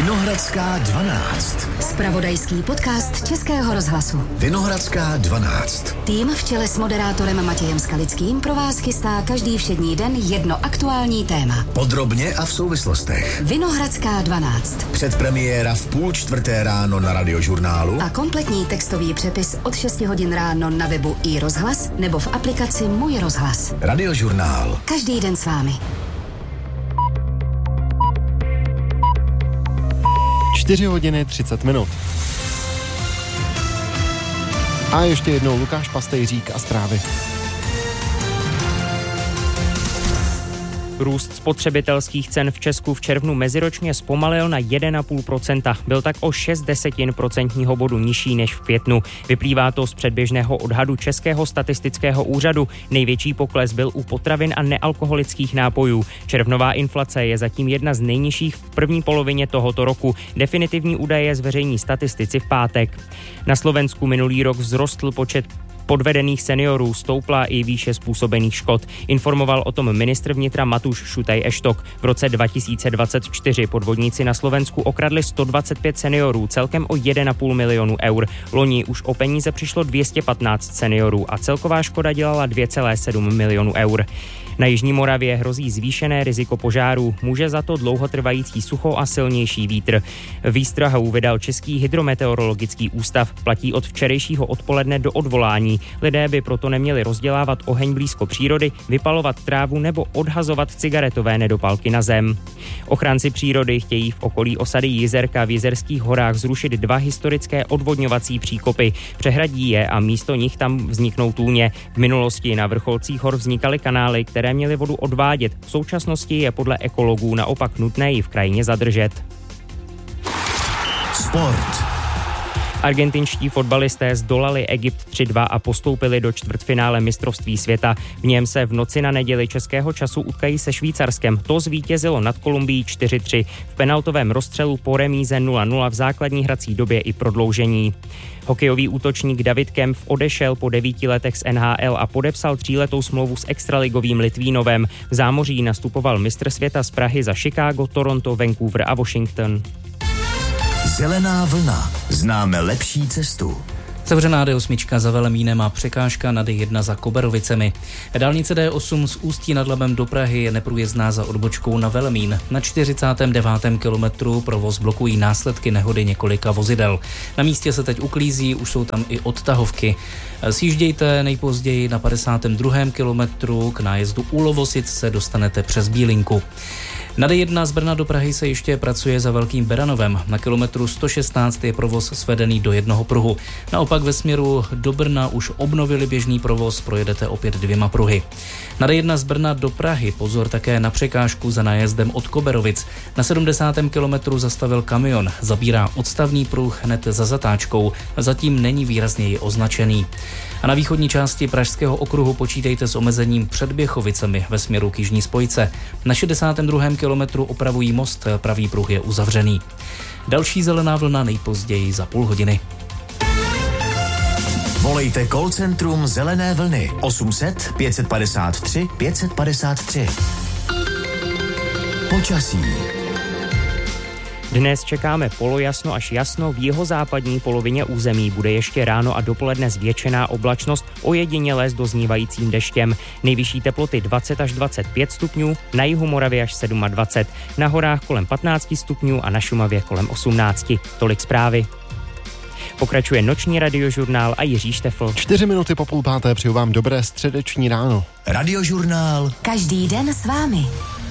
Vinohradská 12. Zpravodajský podcast Českého rozhlasu. Vinohradská 12. Tým v čele s moderátorem Matějem Skalickým pro vás chystá každý všední den jedno aktuální téma. Podrobně a v souvislostech. Vinohradská 12. Předpremiéra v 3:30 ráno na Radiožurnálu. A kompletní textový přepis od 6 hodin ráno na webu iRozhlas nebo v aplikaci Můj rozhlas. Radiožurnál. Každý den s vámi. 4 hodiny 30 minut. A ještě jednou Lukáš Pastejřík a zprávy. Růst spotřebitelských cen v Česku v červnu meziročně zpomalil na 1,5%. Byl tak o 0,6% bodu nižší než v květnu. Vyplývá to z předběžného odhadu Českého statistického úřadu. Největší pokles byl u potravin a nealkoholických nápojů. Červnová inflace je zatím jedna z nejnižších v první polovině tohoto roku. Definitivní údaje zveřejní statistici v pátek. Na Slovensku minulý rok vzrostl počet podvedených seniorů, stoupla i výše způsobených škod. Informoval o tom ministr vnitra Matúš Šutaj-Eštok. V roce 2024 podvodníci na Slovensku okradli 125 seniorů, celkem o 1,5 milionu eur. Loni už o peníze přišlo 215 seniorů a celková škoda dělala 2,7 milionu eur. Na jižní Moravě hrozí zvýšené riziko požárů. Může za to dlouhotrvající sucho a silnější vítr. Výstrahu vydal Český hydrometeorologický ústav. Platí od včerejšího odpoledne do odvolání. Lidé by proto neměli rozdělávat oheň blízko přírody, vypalovat trávu nebo odhazovat cigaretové nedopalky na zem. Ochránci přírody chtějí v okolí osady Jizerka v Jizerských horách zrušit 2 historické odvodňovací příkopy. Přehradí je a místo nich tam vzniknou tůně. V minulosti na vrcholcích hor vznikaly kanály, které měly vodu odvádět. V současnosti je podle ekologů naopak nutné ji v krajině zadržet. Sport. Argentinští fotbalisté zdolali Egypt 3-2 a postoupili do čtvrtfinále mistrovství světa. V něm se v noci na neděli českého času utkají se Švýcarskem. To zvítězilo nad Kolumbií 4-3. V penaltovém rozstřelu po remíze 0-0 v základní hrací době i prodloužení. Hokejový útočník David Kempf odešel po 9 letech z NHL a podepsal 3letou smlouvu s extraligovým Litvínovem. V zámoří nastupoval mistr světa z Prahy za Chicago, Toronto, Vancouver a Washington. Zelená vlna. Známe lepší cestu. Zavřená D8 za Velemínem a překážka na D1 za Koberovicemi. Dálnice D8 z Ústí nad Labem do Prahy je neprůjezdná za odbočkou na Velemín. Na 49. kilometru provoz blokují následky nehody několika vozidel. Na místě se teď uklízí, už jsou tam i odtahovky. Sjíždějte nejpozději na 52. kilometru, k nájezdu u Lovosic se dostanete přes Bílinku. Na D1 z Brna do Prahy se ještě pracuje za Velkým Beranovem. Na kilometru 116 je provoz svedený do jednoho pruhu. Naopak ve směru do Brna už obnovili běžný provoz, projedete opět 2 pruhy. Na D1 z Brna do Prahy pozor také na překážku za nájezdem od Koberovic. Na 70. kilometru zastavil kamion, zabírá odstavný pruh hned za zatáčkou, zatím není výrazněji označený. A na východní části Pražského okruhu počítejte s omezením před Běchovicemi ve směru k jižní spojce. Na 62. kilometru opravují most, pravý pruh je uzavřený. Další zelená vlna nejpozději za půl hodiny. Volejte call centrum Zelené vlny 800 553 553. Počasí. Dnes čekáme polojasno až jasno, v jihozápadní polovině území bude ještě ráno a dopoledne zvětšená oblačnost, ojediněle s doznívajícím deštěm. Nejvyšší teploty 20 až 25 stupňů, na jihu Moravy až 27, na horách kolem 15 stupňů a na Šumavě kolem 18. Tolik zprávy. Pokračuje noční radiožurnál a Jiří Štefl. 4 minuty po 4:30 přeju vám dobré středeční ráno. Radiožurnál. Každý den s vámi.